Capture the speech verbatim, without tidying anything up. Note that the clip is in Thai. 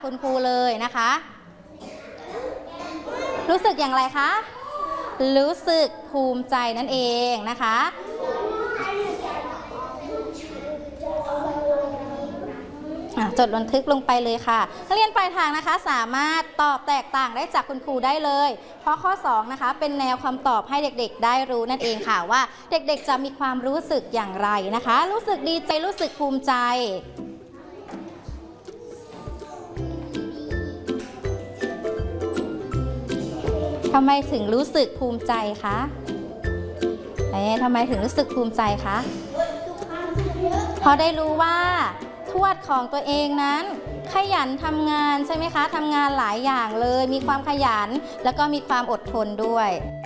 คุณครูเลยนะคะรู้สึกอย่างไรคะรู้สึกภูมิใจนั่นเองนะคะจดบันทึกลงไปเลยค่ะนักเรียนปลายทางนะคะสามารถตอบแตกต่างได้จากคุณครูได้เลยเพราะข้อสองนะคะเป็นแนวคำตอบให้เด็กๆได้รู้นั่นเองค่ะว่าเด็กๆจะมีความรู้สึกอย่างไรนะคะรู้สึกดีใจรู้สึกภูมิใจทำไมถึงรู้สึกภูมิใจคะเอ๊ะทำไมถึงรู้สึกภูมิใจคะเพราะได้รู้ว่าทวดของตัวเองนั้นขยันทำงานใช่ไหมคะทำงานหลายอย่างเลยมีความขยันแล้วก็มีความอดทนด้วย